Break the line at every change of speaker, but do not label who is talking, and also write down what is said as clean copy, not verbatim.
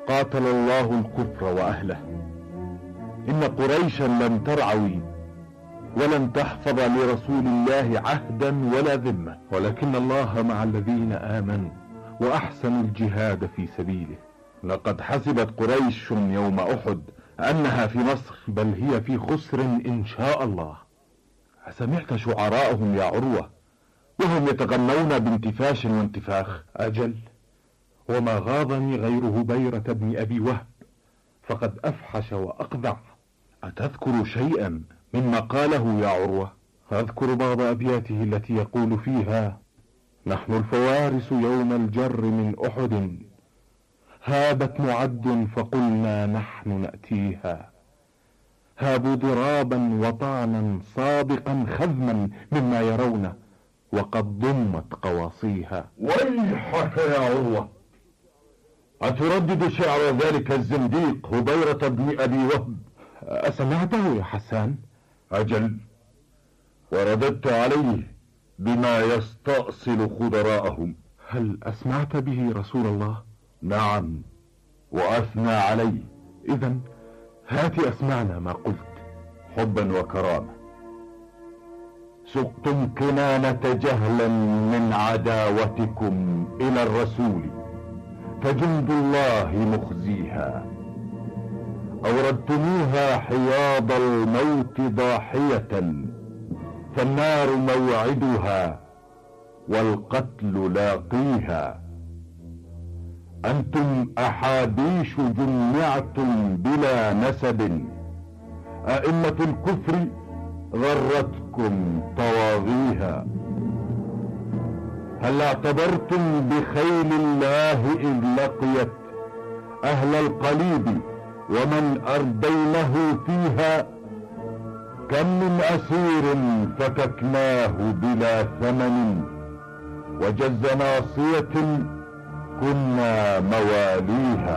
قاتل الله الكفر وأهله. إن قريشا لم ترعوي ولن تحفظ لرسول الله عهدا ولا ذمة، ولكن الله مع الذين آمنوا وأحسنوا الجهاد في سبيله. لقد حسبت قريش يوم أحد أنها في نصر، بل هي في خسر إن شاء الله. سمعت شعراءهم يا عروة وهم يتغنون بانتفاش وانتفاخ؟ أجل، وما غاضني غير هبيرة بن أبي وهب، فقد أفحش وأقذع. أتذكر شيئا مما قاله يا عروة؟ أذكر بعض أبياته التي يقول فيها: نحن الفوارس يوم الجر من أحد، هابت معد فقلنا نحن نأتيها، هابوا ضرابا وطعنا صادقا خذما مما يرون، وقد ضمت قواصيها.
ويحك يا عروة، أتردد شعر ذلك الزنديق هبيرة بن أبي وهب؟
أسمعته يا حسان؟
أجل، ورددت عليه بما يستأصل خضراءهم.
هل أسمعت به رسول الله؟
نعم، وأثنى عليه.
إذن هات أسمعنا ما قلت.
حبا وكرامة. سقتم كنانة جهلا من عداوتكم إلى الرسول، فجند الله مخزيها. أوردتموها حياض الموت ضاحية، فالنار موعدها والقتل لاقيها. أنتم أحابيش جمعتم بلا نسب، أئمة الكفر غرتكم طواغيها. هل اعتبرتم بخيل الله إذ لقيت أهل القليب ومن أردينه فيها؟ كم من أسير فككناه بلا ثمن، وجز ناصية كنا مواليها.